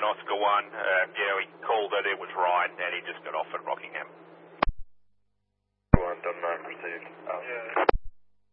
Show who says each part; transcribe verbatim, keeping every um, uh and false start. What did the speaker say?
Speaker 1: Oscar one. Uh, yeah, he called it, it was right, and he just got off at Rockingham.